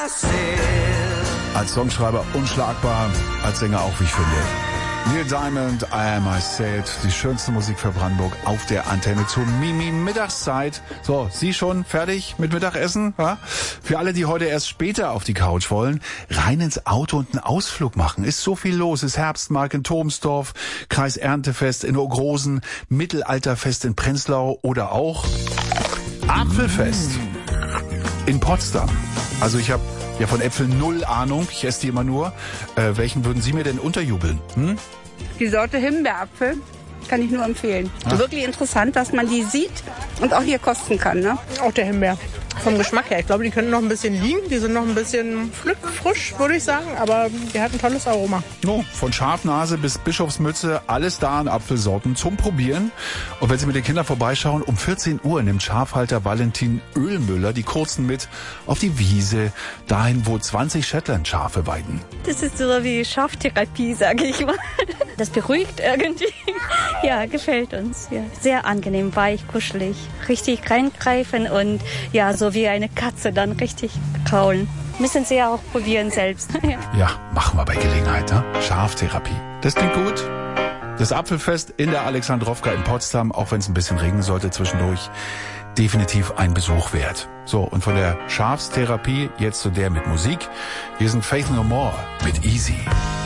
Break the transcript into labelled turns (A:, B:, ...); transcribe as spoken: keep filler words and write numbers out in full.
A: Als Songschreiber unschlagbar, als Sänger auch, wie ich finde. Neil Diamond, I Am I Said, die schönste Musik für Brandenburg auf der Antenne zur Mimi-Mittagszeit. So, Sie schon fertig mit Mittagessen? Ja? Für alle, die heute erst später auf die Couch wollen, rein ins Auto und einen Ausflug machen. Ist so viel los. Ist Herbstmarkt in Thomsdorf, Kreis Erntefest in Ogrosen, Mittelalterfest in Prenzlau oder auch Apfelfest in Potsdam. Also ich habe ja von Äpfeln null Ahnung, ich esse die immer nur. Äh, welchen würden Sie mir denn unterjubeln? Hm?
B: Die Sorte Himbeerapfel kann ich nur empfehlen.
A: Ah.
B: Wirklich interessant, dass man die sieht und auch hier kosten kann. Ne?
C: Auch der Himbeer. Vom Geschmack her. Ich glaube, die können noch ein bisschen liegen. Die sind noch ein bisschen frisch, würde ich sagen. Aber die hat ein tolles Aroma.
A: No, von Schafnase bis Bischofsmütze, alles da an Apfelsorten zum Probieren. Und wenn Sie mit den Kindern vorbeischauen, um vierzehn Uhr nimmt Schafhalter Valentin Oehlmüller die Kurzen mit auf die Wiese, dahin, wo zwanzig Shetland-Schafe weiden.
D: Das ist so wie Schaftherapie, sage ich mal. Das beruhigt irgendwie. Ja, gefällt uns. Ja. Sehr angenehm, weich, kuschelig. Richtig reingreifen und ja, so wie eine Katze dann richtig kraulen. Müssen Sie ja auch probieren selbst. Ja,
A: ja, machen wir bei Gelegenheit, ne? Schaftherapie. Das klingt gut. Das Apfelfest in der Alexandrowka in Potsdam, auch wenn es ein bisschen regnen sollte zwischendurch, definitiv ein Besuch wert. So, und von der Schafstherapie jetzt zu der mit Musik. Hier sind Faith No More mit Easy.